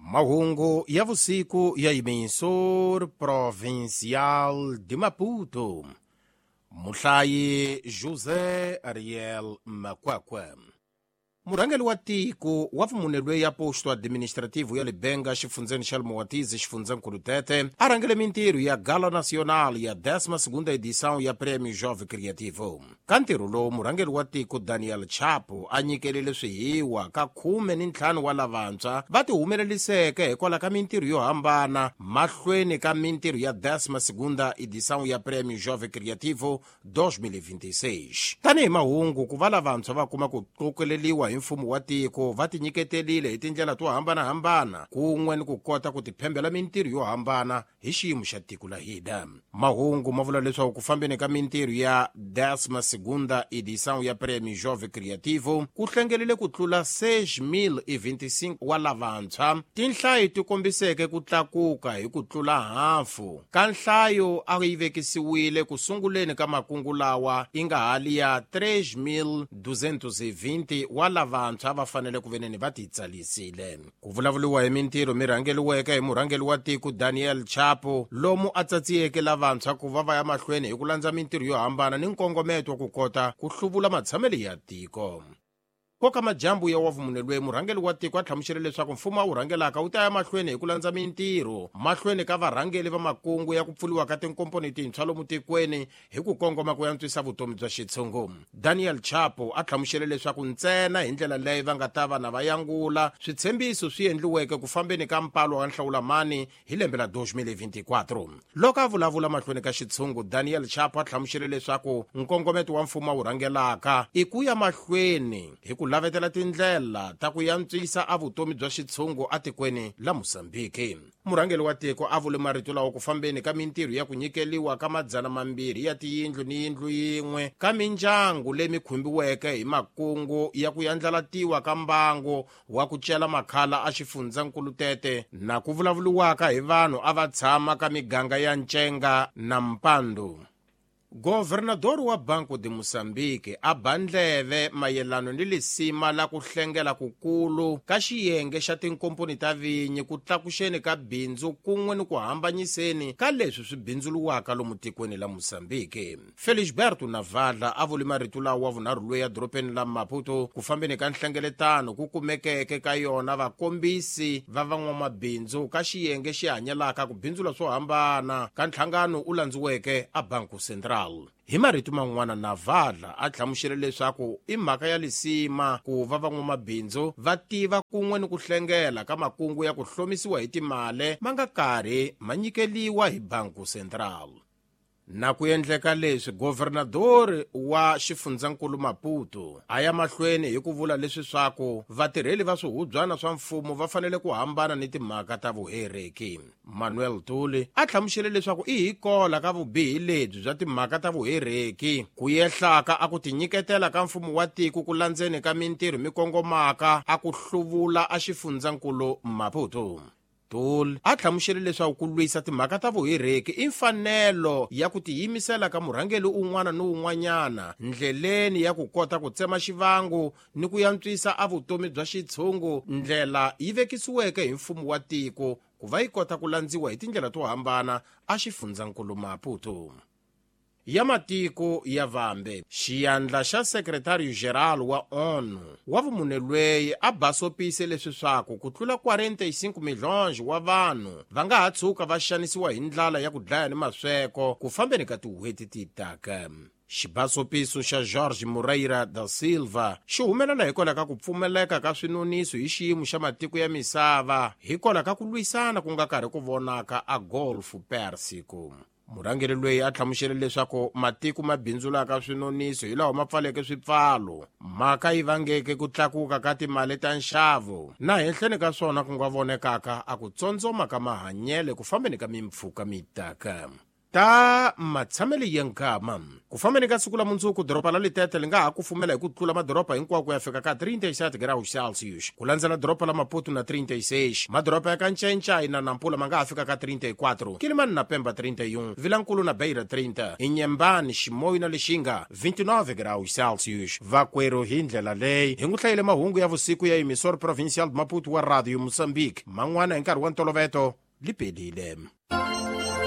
Mahungu ya vusiku ya emissor provincial de Maputo. Muhlayi José Ariel Makwakwa. Murangeli wa tiko wa vumunelwe ya posto administrativo ya Libenga xifundzeni xa Limoatizi xifundzeninkulu Tete arangele mintirho ya Gala Nacional ya 12ª edição ya Prêmio Jovem Criativo. Ka ntirho lowu murangeli wa tiko Daniel Chapo a nyikelele swihiwa ka 15 wa lavantshwa va tihumeleliseke hikwalaho ka mintirho yo hambana mahlweni ka mintirho ya 12ª edição ya Prêmio Jovem Criativo 2026. Tanihi mahungu ku va lavantshwa va kuma ku qokeleliwa hi mfumo wa tiko va tinyiketelile hi tindlela to hambanahambana kun'we ni ku kota ku tiphembela mintirho yo hambana hi xiyimo xa tiko la hina. Mahungu ma vula leswaku ku fambeni ka mintirho ya 12ª edição ya Prêmio Jovem Criativo ku hlengelele ku tlula 6,025 wa lavantshwa. Tinhlayo ti kombiseke ku tlakuka hi ku tlula hafu ka nhlayo a yi vekisiwile ku sunguleni ka makungu lawa yi nga hali ya 3,220 wa lavantshwa va fanele ku veneni va titsalisile. Ku vulavuliwa hi mintirho mi rhangeliweke hi murhangeli wa tiko Daniel Chapo lomu a tsatsiyeke lavantshwa ku va ya mahlweni hi ku landza mintirho yo hambana ni nkongometo wa ku kota ku hluvula matshamelo ya tiko. Koka majambu ya wavumunelwe murhangeli wa tiko a tlhamuxile leswaku mfumo wu rhangelaka wu ta ya mahlweni hi ku landza mintirho mahlweni ka varhangeli va makungu ya ku pfuliwa ka tinkomponi tintshwa lomu tikweni hi ku kongoma ku yantswisa vutomi bya xitshungu. Daniel Chapo a tlhamuxile leswaku ntsena hi ndlela leyi va nga ta va na vayangula switshembiso swi endliweke ku fambeni ka mpalo wa nhlawulamani hi lembe la 2024. Loko a vulavula mahlweni ka xitshungu, Daniel Chapo a tlhamuxile leswaku nkongometo wa mfumo wu rhangelaka i ku ya mahlweni hi ku lavetela tindlela ta ku yantswisa a vutomi bya xitshungu a tikweni la Mosambiki. Murhangeli wa tiko a vule marito lawa ku fambeni ka mintirho ya ku nyikeliwa ka 200 ya tiyindlu ni yindlu yin'we ka mindyangu leyi khumbiweke hi makungu ya ku yandlalatiwa ka mbango wa ku cela makhala a xifundzeninkulu Tete na ku vulavuliwaka hi vanhu a va tshama ka miganga ya Ncenga na Mpandu. Governador wa Banco de Moçambique a bandleve mayelano ni lisima la ku hlengela kukulu ka xiyenge xa tinkomponi ta vinyi ku tlakuxeni ka bindzu kun'we ni ku hambanyiseni ka leswi swi bindzuluwaka lomu tikweni la Moçambique. Felisberto Navalha a vule marito lawa wa vunharhu loyi ya doropeni la Maputo ku fambeni ka nhlengeletano ku kumekeke ka yona vakombisi va van'wamabindzu ka xiyenge xi hanyelaka ku bindzula swo hambana ka ntlhangano u landziweke a Banco Central. Hi marito man'wana Navalha a tlhamuxile leswaku i mhaka ya lisima ku va van'wamabindzu va tiva kun'we ni ku hlengela ka makungu ya ku hlomisiwa hi timali ma nga karhi ma nyikeliwa hi Banco Central. Na ku endleka leswi, governador wa xifundzeninkulu Maputo a ya mahlweni hi ku vula leswi swaku vatirheli va swihubyana swa mfumo va fanele ku hambana ni timhaka ta vuhereki. Manuel Tuli a tlhamuxile leswaku i hi kola ka vubihi lebyi bya timhaka ta vuhereki ku yehlaka a ku tinyiketela ka mfumo wa tiko ku landzeni ka mintirho mi kongomaka a ku hluvula a xifundzeninkulu Maputo. Tuli a tlhamuxile leswaku ku lwisa timhaka ta vuhereki i mfanelo ya ku tiyimisela ka murhangeli un'wana ni un'wanyana ndleleni ya ku kota ku tsema xivangu ni ku yantswisa a vutomi bya xitshungu, ndlela yi vekisiweke hi mfumo wa tiko ku va yi kota ku landziwa hi tindlela to hambana a xifundzeninkulu Maputo. Ya matiko ya Vambe, xiyandla xa sekretariyo geral wa ONU wa vumunelweyi a basopise leswi swaku ku tlula 45 milhões wa vanhu va nga ha tshuka va xanisiwa hi ndlala ya ku dlaya ni masweko ku fambeni ka tin'hweti titaka. Xibasopiso xa Jorge Moreira da Silva xi humelela hikwalaho ka ku pfumeleka ka swinoniso hi xiyimo xa matiko ya misava hikwalaho ka ku lwisana ku nga karhi ku vonaka a Golfo Pérsico. Murhangeri loyi a tlhamuxile leswaku matiko ma bindzulaka swinoniso hi lawa ma pfaleke swipfalo, mhaka yi vangeke ku tlakuka ka timali ta nxavo na henhleni ka swona ku nga vonekaka a ku tsondzoma ka mahanyele ku fambeni ka mimpfhuka mitaka. ta matshamele ya nkama ku fambeni ka siku la mundzuku doropa la Litete li nga ha kufumela hi ku tlula madoropa hinkwawo ku ya fika ka 37 graus Celsius ku landzela doropa la Maputo na 36, madoropa ya ka Nchenchai na Nampula ma nga ha fika ka 34, Kilimani na Pemba 31, Vilankulu na Beira 30, Inyembani, Ximoyi na Lixinga 29 graus Celsius. Vakwerhu hi ndlela leyi hi n'wi hlayile mahungu ya vusiku ya emisor provincial Maputo wa Radio Moçambique, man'wana hi nkarhi wa ntolovelo lipelile.